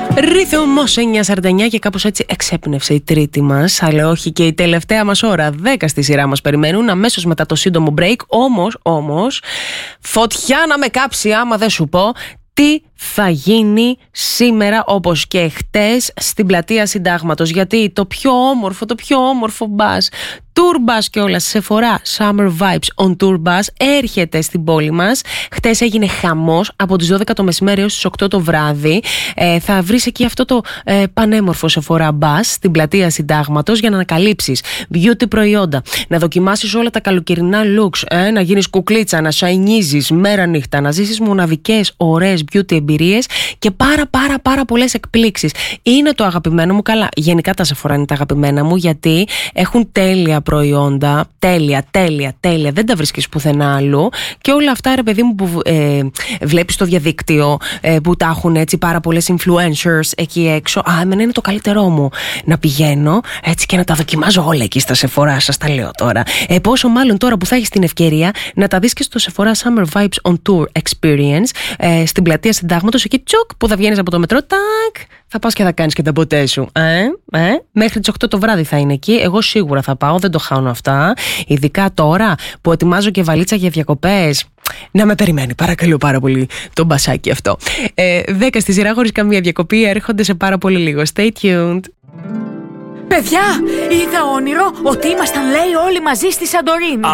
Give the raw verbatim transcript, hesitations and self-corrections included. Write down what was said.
Ρυθμός εννιά σαράντα εννιά και κάπως έτσι εξέπνευσε η τρίτη μας, αλλά όχι και η τελευταία μας ώρα. Δέκα στη σειρά μας περιμένουν αμέσως μετά το σύντομο break. Όμως, όμως, φωτιά να με κάψει άμα δεν σου πω τι θα γίνει σήμερα όπως και χτες στην πλατεία Συντάγματος. Γιατί το πιο όμορφο, το πιο όμορφο μπας, tour bus και όλα, Sephora Summer Vibes on Tour Bus έρχεται στην πόλη μας. Χτες έγινε χαμός από τις δώδεκα το μεσημέρι έως τις οκτώ το βράδυ. Ε, θα βρεις εκεί αυτό το ε, πανέμορφο Sephora Bus στην πλατεία Συντάγματος για να ανακαλύψεις beauty προϊόντα, να δοκιμάσεις όλα τα καλοκαιρινά looks, ε, να γίνεις κουκλίτσα, να σαϊνίζεις μέρα νύχτα, να ζήσεις μοναδικές ωραίες beauty εμπειρίες και πάρα πάρα πάρα πολλές εκπλήξεις. Είναι το αγαπημένο μου, καλά, γενικά τα Sephora είναι τα αγαπημένα μου γιατί έχουν τέλεια προϊόντα, τέλεια, τέλεια, τέλεια, δεν τα βρίσκεις πουθενά αλλού και όλα αυτά ρε παιδί μου που ε, βλέπεις στο διαδίκτυο ε, που τα έχουν έτσι πάρα πολλές influencers εκεί έξω. Α, εμένα είναι το καλύτερό μου να πηγαίνω έτσι και να τα δοκιμάζω όλα εκεί στα Sephora, σας τα λέω τώρα. Ε, πόσο μάλλον τώρα που θα έχεις την ευκαιρία να τα δεις και στο Sephora Summer Vibes on Tour Experience ε, στην πλατεία Συντάγματος, εκεί τσοκ που θα βγαίνεις από το μετρό, τάκ, θα πας και θα κάνεις και τα ποτέ σου. Ε, ε, μέχρι τις οκτώ το βράδυ θα είναι εκεί. Εγώ σίγουρα θα πάω, δεν το χάνω αυτά. Ειδικά τώρα που ετοιμάζω και βαλίτσα για διακοπές. Να με περιμένει, παρακαλώ πάρα πολύ το μπασάκι αυτό. Ε, δέκα στη σειρά χωρίς καμία διακοπή έρχονται σε πάρα πολύ λίγο. Stay tuned. Παιδιά, είδα όνειρο ότι ήμασταν, λέει, όλοι μαζί στη Σαντορίνη.